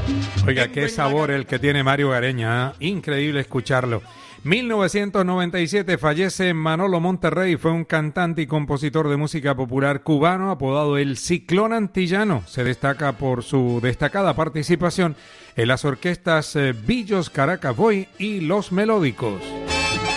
Oiga, qué sabor el que tiene Mario Gareña, ¿eh? Increíble escucharlo. 1997 fallece Manolo Monterrey, fue un cantante y compositor de música popular cubano apodado el Ciclón Antillano. Se destaca por su destacada participación en las orquestas Billos Caracas Boy y Los Melódicos.